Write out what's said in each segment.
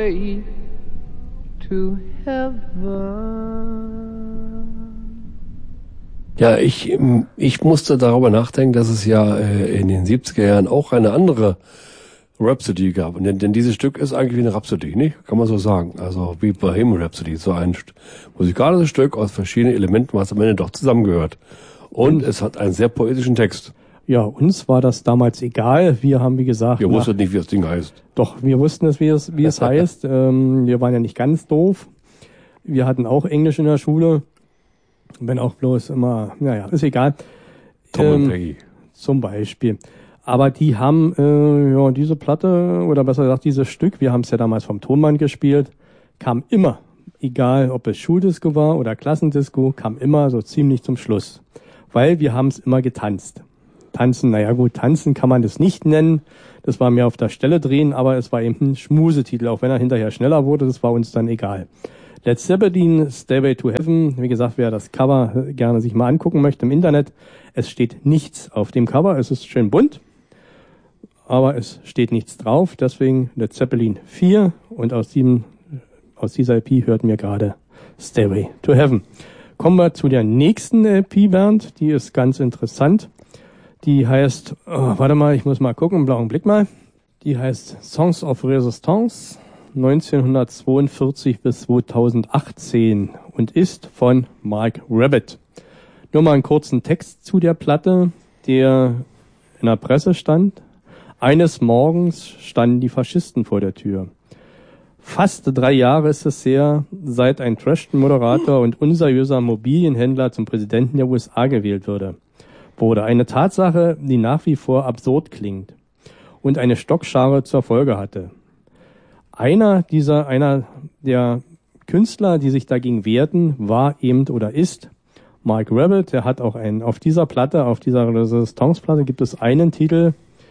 Stairway to Heaven. Ja, ich musste darüber nachdenken, dass es ja in den 70er Jahren auch eine andere Rhapsody gab. Denn dieses Stück ist eigentlich wie eine Rhapsody, nicht? Kann man so sagen. Also wie Bohemian Rhapsody, so ein musikalisches Stück aus verschiedenen Elementen, was am Ende doch zusammengehört. Und es hat einen sehr poetischen Text. Ja, uns war das damals egal. Wir haben, wie gesagt... Wir wussten nicht, wie das Ding heißt. Doch, wir wussten es, wie es heißt. Wir waren ja nicht ganz doof. Wir hatten auch Englisch in der Schule. Wenn auch bloß immer... Naja, ist egal. Tom und Peggy. Zum Beispiel. Aber die haben diese Platte, oder besser gesagt dieses Stück, wir haben es ja damals vom Tonmann gespielt, kam immer, egal ob es Schuldisco war oder Klassendisco, kam immer so ziemlich zum Schluss. Weil wir haben es immer getanzt. Tanzen, naja gut, tanzen kann man das nicht nennen, das war mehr auf der Stelle drehen, aber es war eben ein Schmusetitel, auch wenn er hinterher schneller wurde, das war uns dann egal. Led Zeppelin, Stairway to Heaven, wie gesagt, wer das Cover gerne sich mal angucken möchte im Internet, es steht nichts auf dem Cover, es ist schön bunt, aber es steht nichts drauf, deswegen Led Zeppelin 4 und aus dieser EP hörten wir gerade Stairway to Heaven. Kommen wir zu der nächsten EP, Bernd, die ist ganz interessant. Die heißt, warte mal, ich muss mal gucken, einen blauen Blick mal. Die heißt Songs of Resistance 1942 bis 2018 und ist von Mark Rabbit. Nur mal einen kurzen Text zu der Platte, der in der Presse stand. Eines Morgens standen die Faschisten vor der Tür. Fast 3 Jahre ist es her, seit ein Trash-Moderator und unseriöser Immobilienhändler zum Präsidenten der USA gewählt wurde. Eine Tatsache, die nach wie vor absurd klingt und eine Stockschare zur Folge hatte. Einer der Künstler, die sich dagegen wehrten, war eben oder ist Mark Rabbit. Der hat auch auf dieser Resistance-Platte gibt es einen Titel,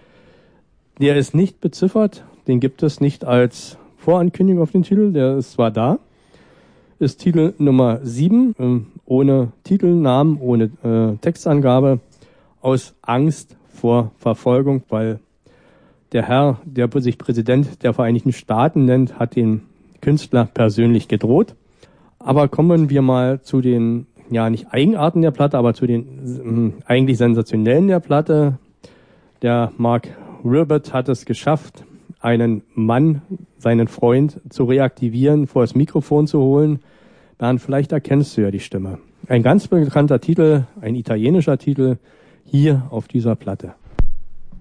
der ist nicht beziffert, den gibt es nicht als Vorankündigung auf den Titel, der ist zwar da, ist Titel Nummer 7, ohne Titelnamen, ohne Textangabe, aus Angst vor Verfolgung, weil der Herr, der sich Präsident der Vereinigten Staaten nennt, hat den Künstler persönlich gedroht. Aber kommen wir mal zu den, ja nicht Eigenarten der Platte, aber zu den eigentlich sensationellen der Platte. Der Mark Rabbit hat es geschafft, einen Mann, seinen Freund, zu reaktivieren, vor das Mikrofon zu holen. Bernd, vielleicht erkennst du ja die Stimme. Ein ganz bekannter Titel, ein italienischer Titel, hier auf dieser Platte.